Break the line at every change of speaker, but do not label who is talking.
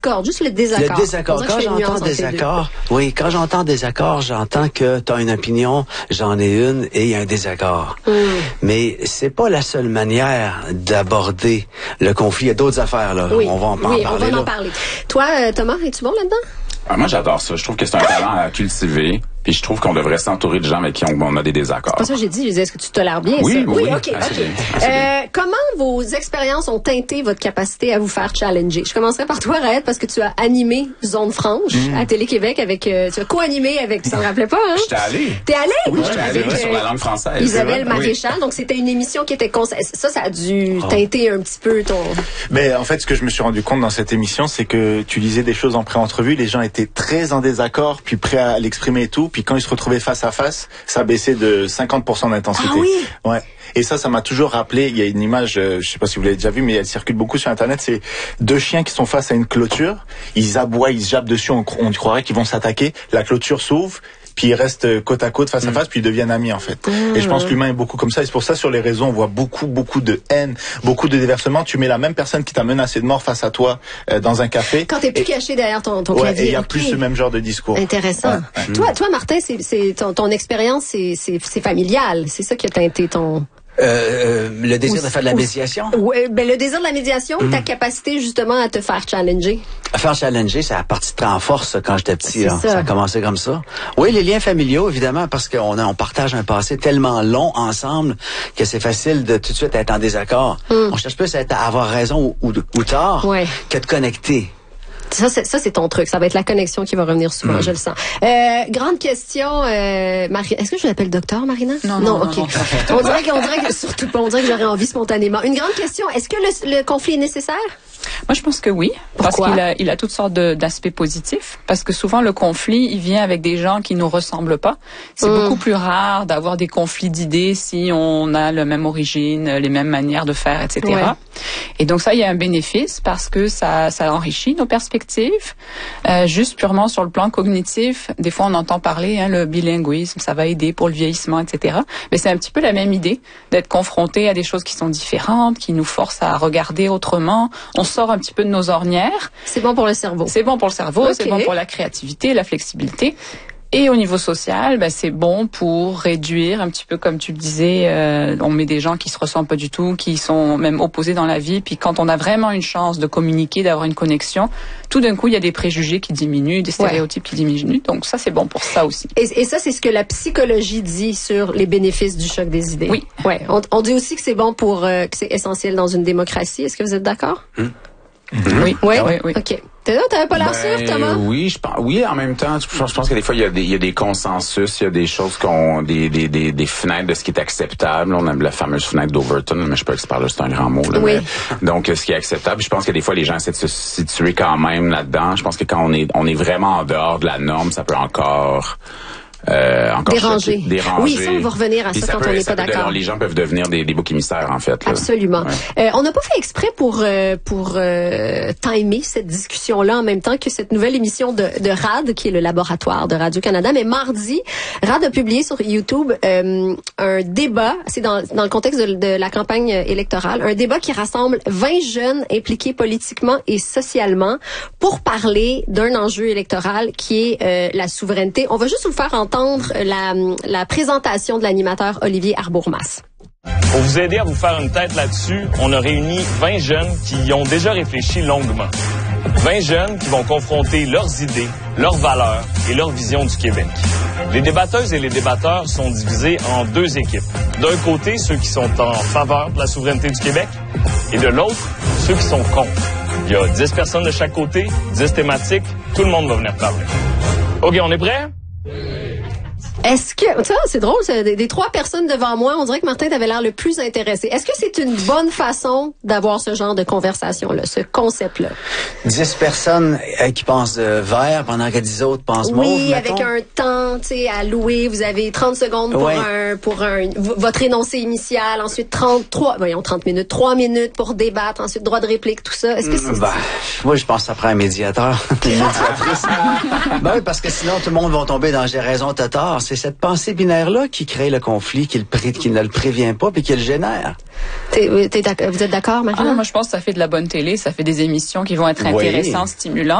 Juste le désaccord.
Le désaccord. Quand j'entends désaccord, oui, quand j'entends désaccord, j'entends que tu as une opinion, j'en ai une et il y a un désaccord. Mais c'est pas la seule manière d'aborder le conflit. Il y a d'autres affaires, là.
Oui.
On va en parler.
On va en parler. Toi, Thomas, es-tu bon là-dedans?
Moi, j'adore ça. Je trouve que c'est un talent à cultiver. Puis je trouve qu'on devrait s'entourer de gens avec qui on a des désaccords.
C'est pas ça que j'ai dit. Je disais, est-ce que tu tolères bien ça?
Oui.
OK. Comment vos expériences ont teinté votre capacité à vous faire challenger? Je commencerai par toi, Raed, parce que tu as animé Zone franche à Télé-Québec avec... tu as co-animé avec... Tu t'en rappelais pas, hein?
J'étais allé.
T'es allé?
Oui, j'étais allé sur la langue française.
Isabelle Maréchal. Donc, c'était une émission qui était... Ça a dû teinter un petit peu ton...
Mais en fait, ce que je me suis rendu compte dans cette émission, c'est que tu disais des choses en pré-entrevue, les gens étaient très en désaccord, puis prêts à l'exprimer et tout. Puis quand ils se retrouvaient face à face, ça baissait de 50% d'intensité.
Ah oui?
Ouais. Et ça m'a toujours rappelé, il y a une image, je sais pas si vous l'avez déjà vue, mais elle circule beaucoup sur Internet, c'est deux chiens qui sont face à une clôture, ils aboient, ils se jappent dessus, on croirait qu'ils vont s'attaquer, la clôture s'ouvre, puis ils restent côte à côte, face à face, puis ils deviennent amis en fait. Et je pense que l'humain est beaucoup comme ça, et c'est pour ça sur les réseaux on voit beaucoup de haine, beaucoup de déversement. Tu mets la même personne qui t'a menacé de mort face à toi dans un café.
Quand t'es plus caché derrière ton clavier.
Et il y a plus ce même genre de discours.
Intéressant. Toi, Martin, c'est ton expérience, c'est familial. C'est ça qui a teinté ton...
le désir de faire de la médiation?
Oui, le désir de la médiation, ta capacité justement à te faire challenger.
À faire challenger, ça a parti très en force quand j'étais petit.
Ça.
Ça a commencé comme ça. Oui, les liens familiaux, évidemment, parce qu'on partage un passé tellement long ensemble que c'est facile de tout de suite être en désaccord. On cherche plus à avoir raison ou tort que de connecter.
Ça, c'est ton truc. Ça va être la connexion qui va revenir souvent, je le sens. Grande question, Marie. Est-ce que je l'appelle docteur, Marina? Non, OK. On dirait que surtout pas. On dirait que j'aurais envie spontanément. Une grande question. Est-ce que le conflit est nécessaire?
Moi, je pense que oui.
Pourquoi?
Parce qu'il a toutes sortes d'aspects positifs. Parce que souvent, le conflit, il vient avec des gens qui nous ressemblent pas. C'est beaucoup plus rare d'avoir des conflits d'idées si on a la même origine, les mêmes manières de faire, etc. Ouais. Et donc ça, il y a un bénéfice parce que ça enrichit nos perspectives. Juste purement sur le plan cognitif, des fois on entend parler, le bilinguisme, ça va aider pour le vieillissement, etc. Mais c'est un petit peu la même idée d'être confronté à des choses qui sont différentes, qui nous forcent à regarder autrement. On sort un petit peu de nos ornières.
C'est bon pour le cerveau.
C'est bon pour le cerveau, c'est bon pour la créativité, la flexibilité. Et au niveau social, c'est bon pour réduire un petit peu, comme tu le disais, on met des gens qui se ressemblent pas du tout, qui sont même opposés dans la vie. Puis quand on a vraiment une chance de communiquer, d'avoir une connexion, tout d'un coup, il y a des préjugés qui diminuent, des stéréotypes qui diminuent. Donc ça, c'est bon pour ça aussi.
Et ça, c'est ce que la psychologie dit sur les bénéfices du choc des idées.
Oui.
Ouais. On dit aussi que c'est bon pour, que c'est essentiel dans une démocratie. Est-ce que vous êtes d'accord?
Oui.
Oui. OK. T'avais pas l'air sûr, Thomas?
Oui, je pense. Oui, en même temps, je pense que des fois il y a des consensus, il y a des choses des fenêtres de ce qui est acceptable. On a la fameuse fenêtre d'Overton, mais je sais pas que là, c'est un grand mot. Là,
oui.
Donc ce qui est acceptable, je pense que des fois les gens essaient de se situer quand même là-dedans. Je pense que quand on est vraiment en dehors de la norme, ça peut encore
déranger.
Oui,
ça, on va revenir à ça quand on n'est pas d'accord.
Les gens peuvent devenir des boucs émissaires, en fait. Là.
Absolument. Ouais. On n'a pas fait exprès pour timer cette discussion-là en même temps que cette nouvelle émission de RAD, qui est le laboratoire de Radio-Canada. Mais mardi, RAD a publié sur YouTube un débat, c'est dans le contexte de la campagne électorale, un débat qui rassemble 20 jeunes impliqués politiquement et socialement pour parler d'un enjeu électoral qui est la souveraineté. On va juste vous faire entendre la présentation de l'animateur Olivier Arbourmas.
Pour vous aider à vous faire une tête là-dessus, on a réuni 20 jeunes qui y ont déjà réfléchi longuement. 20 jeunes qui vont confronter leurs idées, leurs valeurs et leur vision du Québec. Les débatteuses et les débatteurs sont divisés en deux équipes. D'un côté, ceux qui sont en faveur de la souveraineté du Québec et de l'autre, ceux qui sont contre. Il y a 10 personnes de chaque côté, 10 thématiques, tout le monde va venir parler. OK, on est prêts?
Est-ce que, ça, c'est drôle, des 3 personnes devant moi, on dirait que Martin t'avait l'air le plus intéressé. Est-ce que c'est une bonne façon d'avoir ce genre de conversation-là, ce concept-là?
10 personnes qui pensent vert pendant que 10 autres pensent mauve,
oui, avec un temps temps, tu sais, à louer. Vous avez 30 secondes pour votre énoncé initial. Ensuite, 30 minutes, 3 minutes pour débattre. Ensuite, droit de réplique, tout ça. Est-ce que c'est...
moi, je pense que ça prend un médiateur. Une médiatrice. Oui, parce que sinon, tout le monde va tomber dans j'ai raison, t'as tort. C'est cette pensée binaire-là qui crée le conflit, qui ne le prévient pas puis qui le génère.
Vous êtes d'accord, Marie?
Moi, je pense que ça fait de la bonne télé. Ça fait des émissions qui vont être intéressantes, stimulantes.